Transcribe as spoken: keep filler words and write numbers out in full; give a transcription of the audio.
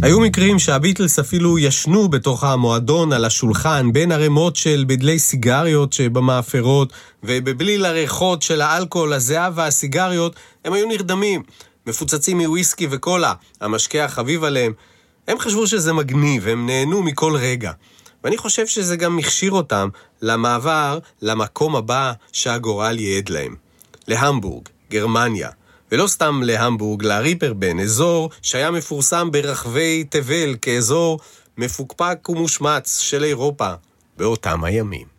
היו מקרים שהביטלס אפילו ישנו בתוך המועדון על השולחן, בין הרמות של בדלי סיגריות שבמאפרות, ובבליל הריחות של האלכוהול, הזהב והסיגריות, הם היו נרדמים, מפוצצים מוויסקי וקולה, המשקה החביב עליהם. הם חשבו שזה מגניב, הם נהנו מכל רגע. ואני חושב שזה גם מכשיר אותם למעבר למקום הבא שהגורל ייעד להם. להמבורג, גרמניה. ולא סתם להמבורג, לריפרבן, אזור שהיה מפורסם ברחבי תבל כאזור מפוקפק ומושמץ של אירופה באותם הימים.